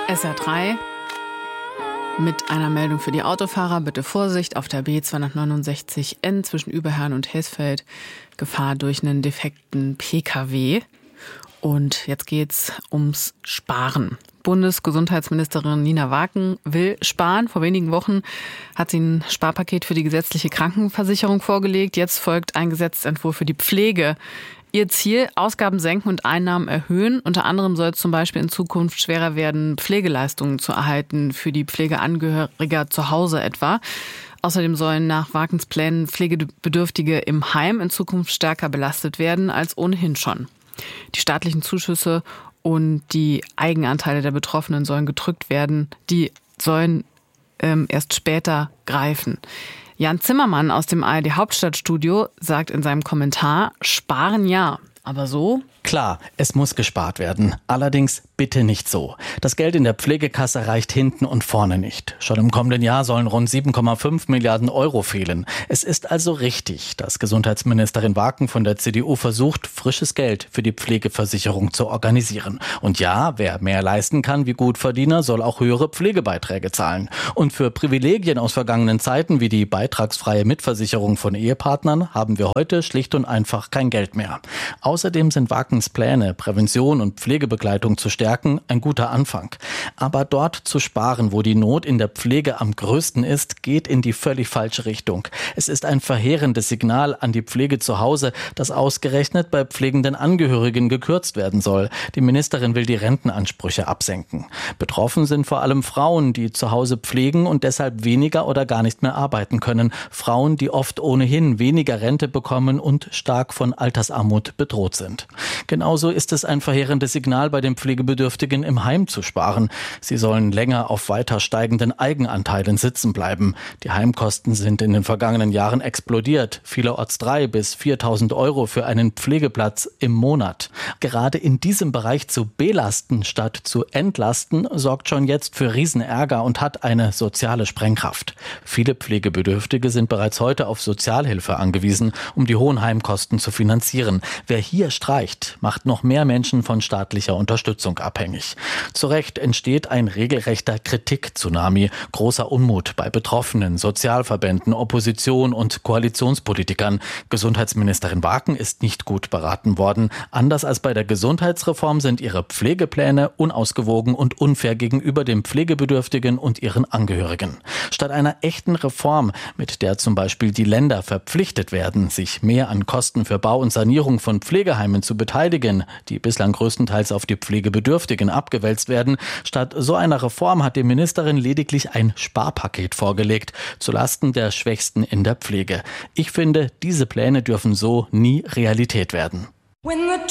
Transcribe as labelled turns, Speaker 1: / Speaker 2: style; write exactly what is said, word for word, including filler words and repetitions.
Speaker 1: S R drei mit einer Meldung für die Autofahrer. Bitte Vorsicht auf der B zweihundertneunundsechzig N zwischen Überherrn und Heesfeld. Gefahr durch einen defekten P K W. Und jetzt geht's ums Sparen. Bundesgesundheitsministerin Nina Waken will sparen. Vor wenigen Wochen hat sie ein Sparpaket für die gesetzliche Krankenversicherung vorgelegt. Jetzt folgt ein Gesetzentwurf für die Pflege. Ihr Ziel, Ausgaben senken und Einnahmen erhöhen. Unter anderem soll es zum Beispiel in Zukunft schwerer werden, Pflegeleistungen zu erhalten, für die Pflegeangehöriger zu Hause etwa. Außerdem sollen nach Wakens Plänen Pflegebedürftige im Heim in Zukunft stärker belastet werden als ohnehin schon. Die staatlichen Zuschüsse und die Eigenanteile der Betroffenen sollen gedrückt werden. Die sollen ähm, erst später greifen. Jan Zimmermann aus dem A R D Hauptstadtstudio sagt in seinem Kommentar, sparen ja, aber so?
Speaker 2: Klar, es muss gespart werden. Allerdings bitte nicht so. Das Geld in der Pflegekasse reicht hinten und vorne nicht. Schon im kommenden Jahr sollen rund sieben Komma fünf Milliarden Euro fehlen. Es ist also richtig, dass Gesundheitsministerin Waken von der C D U versucht, frisches Geld für die Pflegeversicherung zu organisieren. Und ja, wer mehr leisten kann wie Gutverdiener, soll auch höhere Pflegebeiträge zahlen. Und für Privilegien aus vergangenen Zeiten wie die beitragsfreie Mitversicherung von Ehepartnern haben wir heute schlicht und einfach kein Geld mehr. Außerdem sind Wakens Pläne, Prävention und Pflegebegleitung zu stärken, ein guter Anfang. Aber dort zu sparen, wo die Not in der Pflege am größten ist, geht in die völlig falsche Richtung. Es ist ein verheerendes Signal an die Pflege zu Hause, dass ausgerechnet bei pflegenden Angehörigen gekürzt werden soll. Die Ministerin will die Rentenansprüche absenken. Betroffen sind vor allem Frauen, die zu Hause pflegen und deshalb weniger oder gar nicht mehr arbeiten können. Frauen, die oft ohnehin weniger Rente bekommen und stark von Altersarmut bedroht sind. Genauso ist es ein verheerendes Signal, bei den Pflegebedürftigen im Heim zu sparen. Sie sollen länger auf weiter steigenden Eigenanteilen sitzen bleiben. Die Heimkosten sind in den vergangenen Jahren explodiert. Vielerorts drei bis viertausend Euro für einen Pflegeplatz im Monat. Gerade in diesem Bereich zu belasten statt zu entlasten, sorgt schon jetzt für Riesenärger und hat eine soziale Sprengkraft. Viele Pflegebedürftige sind bereits heute auf Sozialhilfe angewiesen, um die hohen Heimkosten zu finanzieren. Wer hier streicht, macht noch mehr Menschen von staatlicher Unterstützung abhängig. Zu Recht entsteht ein regelrechter Kritik-Tsunami, großer Unmut bei Betroffenen, Sozialverbänden, Opposition und Koalitionspolitikern. Gesundheitsministerin Waken ist nicht gut beraten worden. Anders als bei der Gesundheitsreform sind ihre Pflegepläne unausgewogen und unfair gegenüber den Pflegebedürftigen und ihren Angehörigen. Statt einer echten Reform, mit der zum Beispiel die Länder verpflichtet werden, sich mehr an Kosten für Bau und Sanierung von Pflegeheimen zu beteiligen, die bislang größtenteils auf die Pflegebedürftigen abgewälzt werden. Statt so einer Reform hat die Ministerin lediglich ein Sparpaket vorgelegt, zulasten der Schwächsten in der Pflege. Ich finde, diese Pläne dürfen so nie Realität werden.